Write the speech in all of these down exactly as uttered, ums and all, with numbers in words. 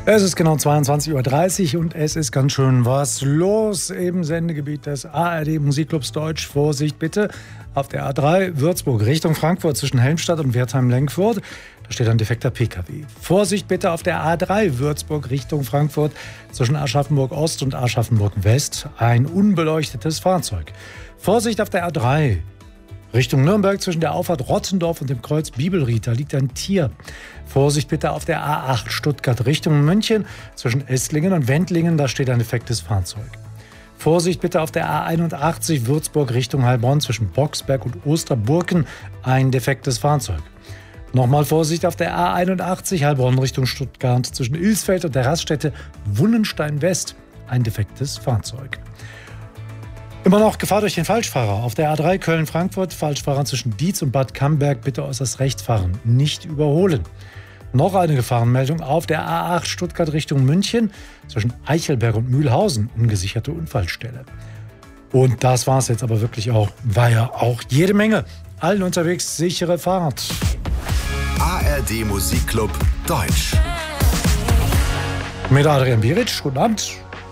Es ist genau zweiundzwanzig Uhr dreißig und es ist ganz schön was los im Sendegebiet des A R D Musikclubs Deutsch. Vorsicht bitte, auf der A drei Würzburg Richtung Frankfurt zwischen Helmstadt und Wertheim-Lenkfurt. Da steht ein defekter P K W. Vorsicht bitte auf der A drei Würzburg Richtung Frankfurt zwischen Aschaffenburg Ost und Aschaffenburg West. Ein unbeleuchtetes Fahrzeug. Vorsicht auf der A drei Richtung Nürnberg zwischen der Auffahrt Rottendorf und dem Kreuz Bibelried. Da liegt ein Tier. Vorsicht bitte auf der A acht Stuttgart Richtung München zwischen Esslingen und Wendlingen. Da steht ein defektes Fahrzeug. Vorsicht bitte auf der A einundachtzig Würzburg Richtung Heilbronn zwischen Boxberg und Osterburken. Ein defektes Fahrzeug. Nochmal Vorsicht auf der A einundachtzig Heilbronn Richtung Stuttgart zwischen Ilsfeld und der Raststätte Wunnenstein West. Ein defektes Fahrzeug. Immer noch Gefahr durch den Falschfahrer. Auf der A drei Köln-Frankfurt, Falschfahrer zwischen Dietz und Bad Camberg, bitte äußerst rechts fahren, nicht überholen. Noch eine Gefahrenmeldung auf der A acht Stuttgart Richtung München, zwischen Eichelberg und Mühlhausen, ungesicherte Unfallstelle. Und das war es jetzt aber wirklich auch, war ja auch jede Menge. Allen unterwegs sichere Fahrt. A R D Musikclub Deutsch. Mit Adrian Biric, guten Abend.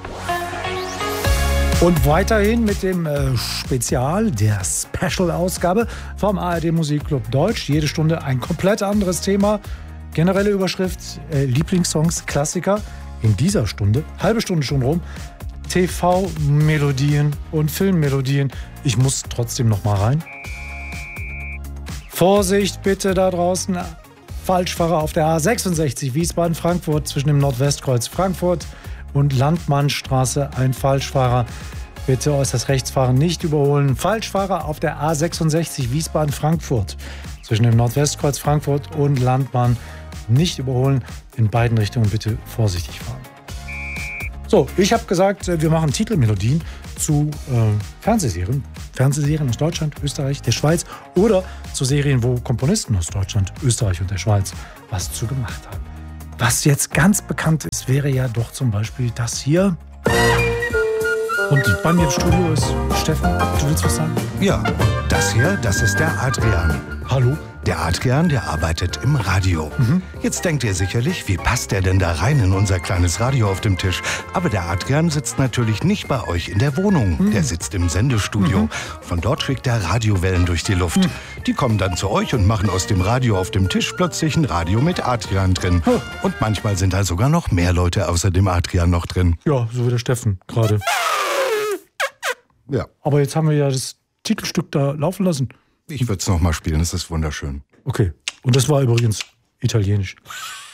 Und weiterhin mit dem äh, Spezial, der Special-Ausgabe vom A R D Musikclub Deutsch. Jede Stunde ein komplett anderes Thema. Generelle Überschrift, äh, Lieblingssongs, Klassiker. In dieser Stunde, halbe Stunde schon rum, T V-Melodien und Filmmelodien. Ich muss trotzdem noch mal rein. Vorsicht bitte da draußen. Falschfahrer auf der A sechsundsechzig Wiesbaden-Frankfurt zwischen dem Nordwestkreuz Frankfurt und Landmannstraße, ein Falschfahrer. Bitte äußerst rechts fahren, nicht überholen. Falschfahrer auf der A sechsundsechzig Wiesbaden-Frankfurt. Zwischen dem Nordwestkreuz Frankfurt und Landmann nicht überholen. In beiden Richtungen bitte vorsichtig fahren. So, ich habe gesagt, wir machen Titelmelodien zu äh, Fernsehserien. Fernsehserien aus Deutschland, Österreich, der Schweiz oder zu Serien, wo Komponisten aus Deutschland, Österreich und der Schweiz was zu gemacht haben. Was jetzt ganz bekannt ist, wäre ja doch zum Beispiel das hier. Und bei mir im Studio ist Steffen. Du willst was sagen? Ja, das hier, das ist der Adrian. Hallo? Der Adrian, der arbeitet im Radio. Mhm. Jetzt denkt ihr sicherlich, wie passt der denn da rein in unser kleines Radio auf dem Tisch? Aber der Adrian sitzt natürlich nicht bei euch in der Wohnung. Mhm. Der sitzt im Sendestudio. Mhm. Von dort schickt er Radiowellen durch die Luft. Mhm. Die kommen dann zu euch und machen aus dem Radio auf dem Tisch plötzlich ein Radio mit Adrian drin. Oh. Und manchmal sind da sogar noch mehr Leute außer dem Adrian noch drin. Ja, so wie der Steffen gerade. Ja. Aber jetzt haben wir ja das Titelstück da laufen lassen. Ich würde es noch mal spielen, das ist wunderschön. Okay, und das war übrigens italienisch.